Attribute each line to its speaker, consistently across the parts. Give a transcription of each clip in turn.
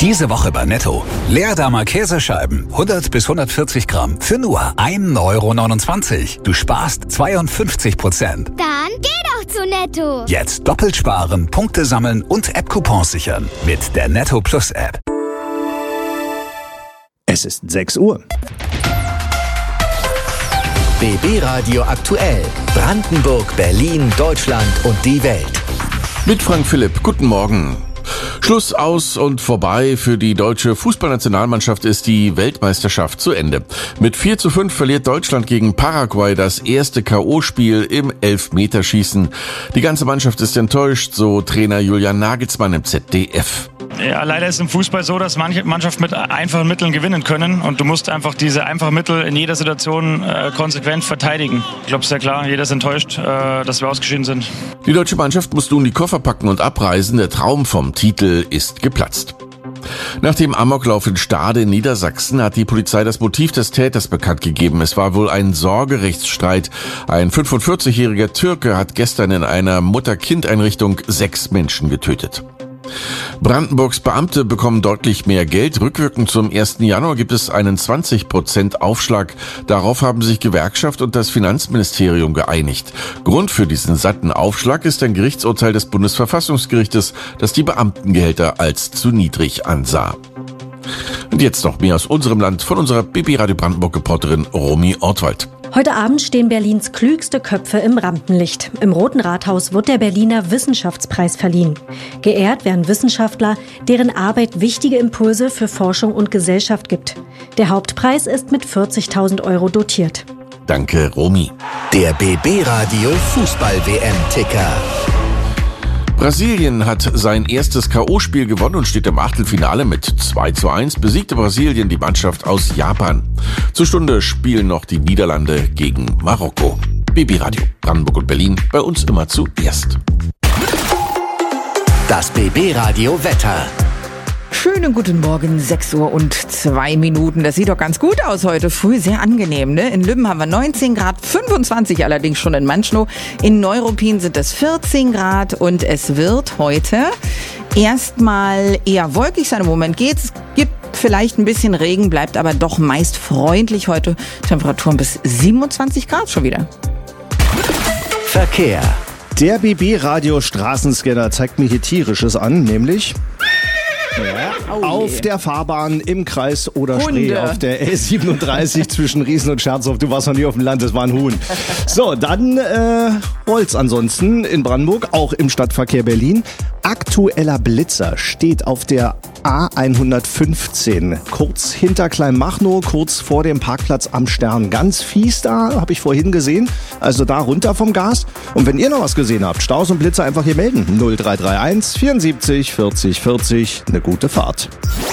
Speaker 1: Diese Woche bei Netto. Leerdammer Käsescheiben, 100 bis 140 Gramm für nur 1,29 €. Du sparst 52%.
Speaker 2: Dann geh doch zu Netto.
Speaker 1: Jetzt doppelt sparen, Punkte sammeln und App-Coupons sichern. Mit der Netto Plus App.
Speaker 3: Es ist 6 Uhr.
Speaker 4: BB Radio aktuell. Brandenburg, Berlin, Deutschland und die Welt.
Speaker 5: Mit Frank Philipp. Guten Morgen. Schluss, aus und vorbei. Für die deutsche Fußballnationalmannschaft ist die Weltmeisterschaft zu Ende. Mit 4:5 verliert Deutschland gegen Paraguay das erste K.O.-Spiel im Elfmeterschießen. Die ganze Mannschaft ist enttäuscht, so Trainer Julian Nagelsmann im ZDF.
Speaker 6: Ja, leider ist im Fußball so, dass manche Mannschaften mit einfachen Mitteln gewinnen können und du musst einfach diese einfachen Mittel in jeder Situation konsequent verteidigen. Ich glaube, es ist ja klar, jeder ist enttäuscht, dass wir ausgeschieden sind.
Speaker 5: Die deutsche Mannschaft muss nun die Koffer packen und abreisen. Der Traum vom Titel ist geplatzt. Nach dem Amoklauf in Stade in Niedersachsen hat die Polizei das Motiv des Täters bekannt gegeben. Es war wohl ein Sorgerechtsstreit. Ein 45-jähriger Türke hat gestern in einer Mutter-Kind-Einrichtung 6 Menschen getötet. Brandenburgs Beamte bekommen deutlich mehr Geld. Rückwirkend zum 1. Januar gibt es einen 20% Aufschlag. Darauf haben sich Gewerkschaft und das Finanzministerium geeinigt. Grund für diesen satten Aufschlag ist ein Gerichtsurteil des Bundesverfassungsgerichtes, das die Beamtengehälter als zu niedrig ansah. Und jetzt noch mehr aus unserem Land von unserer BB Radio Brandenburg-Reporterin Romy Ortwald.
Speaker 7: Heute Abend stehen Berlins klügste Köpfe im Rampenlicht. Im Roten Rathaus wird der Berliner Wissenschaftspreis verliehen. Geehrt werden Wissenschaftler, deren Arbeit wichtige Impulse für Forschung und Gesellschaft gibt. Der Hauptpreis ist mit 40.000 € dotiert.
Speaker 5: Danke, Romy.
Speaker 4: Der BB Radio Fußball-WM-Ticker.
Speaker 5: Brasilien hat sein erstes K.O.-Spiel gewonnen und steht im Achtelfinale mit 2:1. Besiegte Brasilien die Mannschaft aus Japan. Zur Stunde spielen noch die Niederlande gegen Marokko. BB Radio Brandenburg und Berlin, bei uns immer zuerst.
Speaker 4: Das BB Radio Wetter.
Speaker 8: Schönen guten Morgen, 6:02 Uhr. Das sieht doch ganz gut aus heute früh, sehr angenehm, ne? In Lübben haben wir 19 Grad, 25 allerdings schon in Manschnow. In Neuruppin sind es 14 Grad und es wird heute erstmal eher wolkig sein. Im Moment geht's, gibt vielleicht ein bisschen Regen, bleibt aber doch meist freundlich heute. Temperaturen bis 27 Grad schon wieder.
Speaker 4: Verkehr.
Speaker 3: Der BB Radio Straßenscanner zeigt mir hier Tierisches an, nämlich auf der Fahrbahn im Kreis Oder-Spree, auf der L37 zwischen Riesen und Scherzhof. Du warst noch nie auf dem Land, das war ein Huhn. So, dann rollt's ansonsten in Brandenburg, auch im Stadtverkehr Berlin. Aktueller Blitzer steht auf der A115, kurz hinter Kleinmachnow, kurz vor dem Parkplatz am Stern. Ganz fies da, habe ich vorhin gesehen. Also da runter vom Gas. Und wenn ihr noch was gesehen habt, Staus und Blitzer einfach hier melden. 0331 74 40 40. Eine gute Fahrt.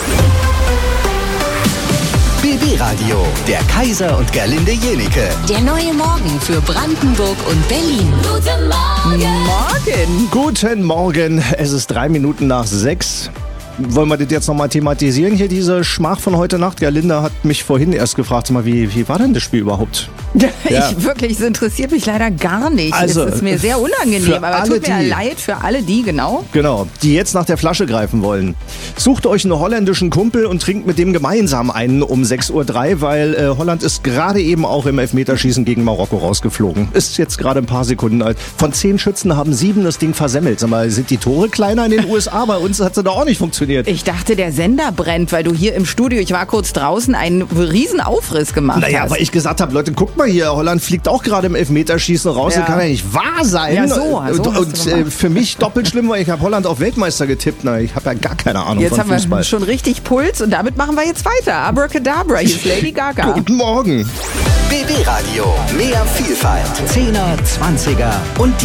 Speaker 4: BB Radio, der Kaiser und Gerlinde Jenike.
Speaker 9: Der neue Morgen für Brandenburg und Berlin. Guten Morgen.
Speaker 3: Guten Morgen, es ist 3 Minuten nach 6. Wollen wir das jetzt nochmal thematisieren, hier diese Schmach von heute Nacht? Gerlinde hat mich vorhin erst gefragt, sag mal, wie war denn das Spiel überhaupt? Ja.
Speaker 8: Es interessiert mich leider gar nicht.
Speaker 3: Also,
Speaker 8: es ist mir sehr unangenehm, aber tut mir leid für alle die, genau,
Speaker 3: die jetzt nach der Flasche greifen wollen. Sucht euch einen holländischen Kumpel und trinkt mit dem gemeinsam einen um 6:03 Uhr, weil Holland ist gerade eben auch im Elfmeterschießen gegen Marokko rausgeflogen. Ist jetzt gerade ein paar Sekunden alt. Von 10 Schützen haben 7 das Ding versemmelt. Sag mal, sind die Tore kleiner in den USA? Bei uns hat es doch auch nicht funktioniert.
Speaker 8: Ich dachte, der Sender brennt, weil du hier im Studio, ich war kurz draußen, einen riesen Aufriss gemacht hast.
Speaker 3: Naja, weil ich gesagt habe, Leute, guckt mal hier, Holland fliegt auch gerade im Elfmeterschießen raus. Das kann ja nicht wahr sein.
Speaker 8: Ja, so
Speaker 3: und für mich doppelt schlimm, weil ich habe Holland auf Weltmeister getippt. Na, ich habe ja gar keine Ahnung
Speaker 8: jetzt
Speaker 3: von Fußball.
Speaker 8: Jetzt haben wir schon richtig Puls und damit machen wir jetzt weiter. Abracadabra, hier ist Lady Gaga.
Speaker 3: Guten Morgen.
Speaker 4: BB Radio, mehr Vielfalt, 10er, 20er und